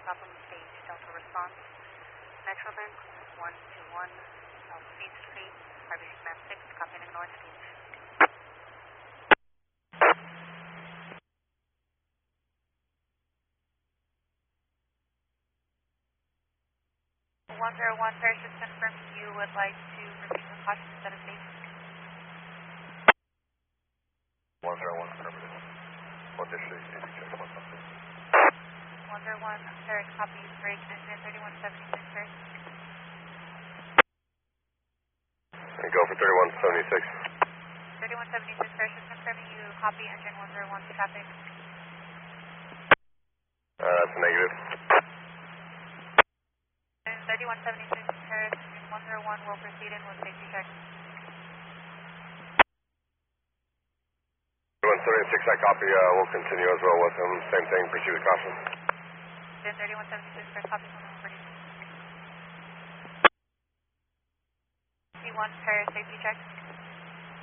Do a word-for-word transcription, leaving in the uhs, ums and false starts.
problem stage, Delta response. Metrolink one two one, South State Street, Harvey Command six, copy and ignore stage. one zero one, parachute confirmed you would like to proceed with caution instead of safety. one zero one, affirmative. What district did you check about something? one zero one, Eric, copy, break, engine thirty-one seventy-six, sir. And go for thirty-one seventy-six. thirty-one seventy-six, parachute confirming you copy, engine one zero one, traffic. Uh, that's a negative. thirty-one seventy-six, Paris, one zero one will proceed in with safety check. thirty-one seventy-six, I copy, uh, we'll continue as well with him. Same thing, proceed with caution. Then thirty-one seventy-six, Paris, copy, one forty. C one, Paris, safety check.